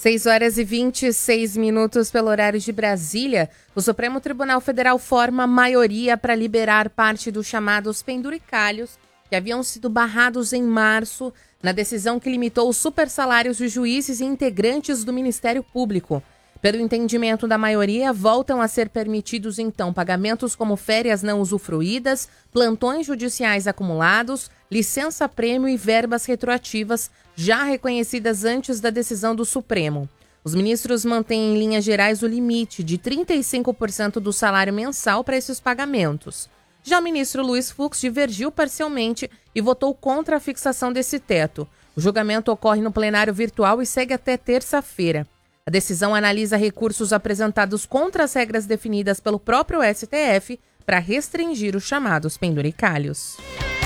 6h26 pelo horário de Brasília. O Supremo Tribunal Federal forma maioria para liberar parte dos chamados penduricalhos que haviam sido barrados em março na decisão que limitou os supersalários de juízes e integrantes do Ministério Público. Pelo entendimento da maioria, voltam a ser permitidos, então, pagamentos como férias não usufruídas, plantões judiciais acumulados, licença-prêmio e verbas retroativas, já reconhecidas antes da decisão do Supremo. Os ministros mantêm, em linhas gerais, o limite de 35% do salário mensal para esses pagamentos. Já o ministro Luiz Fux divergiu parcialmente e votou contra a fixação desse teto. O julgamento ocorre no plenário virtual e segue até terça-feira. A decisão analisa recursos apresentados contra as regras definidas pelo próprio STF para restringir os chamados penduricalhos.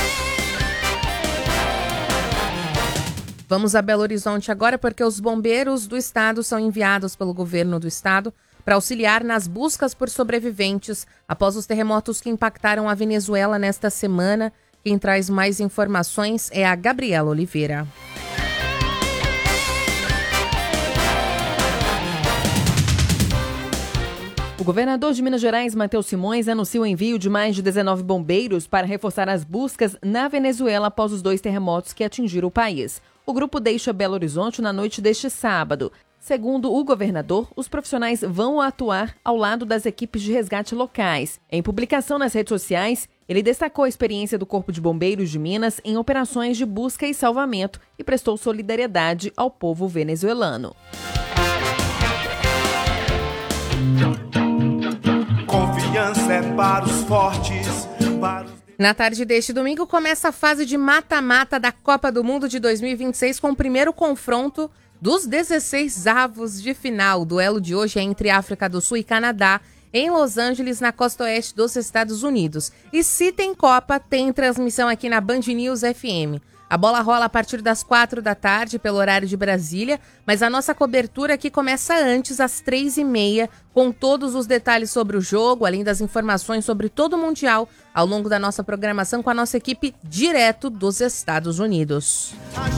Vamos a Belo Horizonte agora, porque os bombeiros do estado são enviados pelo governo do estado para auxiliar nas buscas por sobreviventes após os terremotos que impactaram a Venezuela nesta semana. Quem traz mais informações é a Gabriela Oliveira. O governador de Minas Gerais, Matheus Simões, anuncia o envio de mais de 19 bombeiros para reforçar as buscas na Venezuela após os 2 terremotos que atingiram o país. O grupo deixa Belo Horizonte na noite deste sábado. Segundo o governador, os profissionais vão atuar ao lado das equipes de resgate locais. Em publicação nas redes sociais, ele destacou a experiência do Corpo de Bombeiros de Minas em operações de busca e salvamento e prestou solidariedade ao povo venezuelano. Confiança é para os fortes. Na tarde deste domingo começa a fase de mata-mata da Copa do Mundo de 2026 com o primeiro confronto dos 16 avos de final. O duelo de hoje é entre África do Sul e Canadá, em Los Angeles, na costa oeste dos Estados Unidos. E se tem Copa, tem transmissão aqui na Band News FM. A bola rola a partir das 4 da tarde, pelo horário de Brasília, mas a nossa cobertura aqui começa antes, às 3h30, com todos os detalhes sobre o jogo, além das informações sobre todo o Mundial, ao longo da nossa programação com a nossa equipe direto dos Estados Unidos.